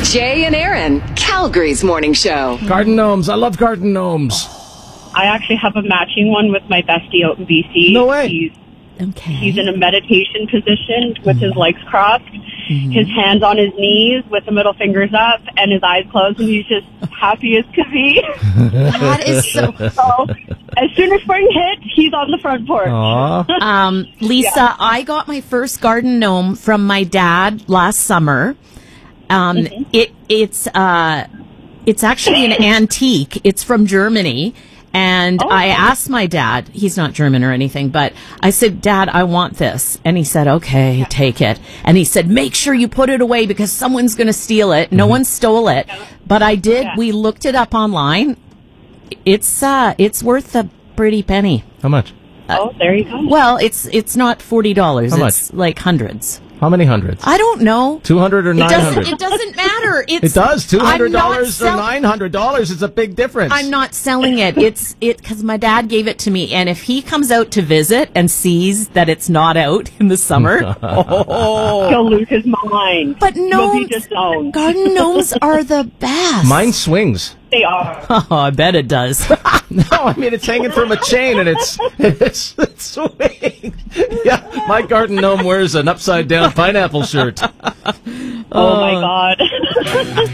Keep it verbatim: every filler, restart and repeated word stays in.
Jay and Aaron, Calgary's morning show. Garden gnomes. I love garden gnomes. I actually have a matching one with my bestie out in B C. No way. He's, Okay. he's in a meditation position with his legs crossed, Mm-hmm. his hands on his knees with the middle fingers up, and his eyes closed, and he's just happy as could be. That is so... So as soon as spring hit, he's on the front porch. Aw. Um, Lisa, Yeah. I got my first garden gnome from my dad last summer. Um, Mm-hmm. it it's uh, it's actually an antique. It's from Germany. And Oh. I asked my dad, he's not German or anything, but I said, Dad, I want this. And he said, okay, take it. And he said, make sure you put it away because someone's going to steal it. No one stole it. But I did. Yeah. We looked it up online. It's, uh, it's worth a pretty penny. How much? Oh, there you go. Well, it's, it's not forty dollars. How It's like hundreds. How many hundreds? I don't know. Two hundred or It nine doesn't, hundred? it doesn't matter. It's, It does. Two hundred I'm not dollars or sell- nine hundred dollars is a big difference. I'm not selling it. It's it because my dad gave it to me, and if he comes out to visit and sees that it's not out in the summer, oh, He'll lose his mind. but He'll gnomes, be disowned. garden gnomes are the best. Mine swings. They are. Oh, I bet it does. No, I mean it's hanging from a chain and it's it's, it's swinging. Yeah, my garden gnome wears an upside down pineapple shirt. Oh, my God.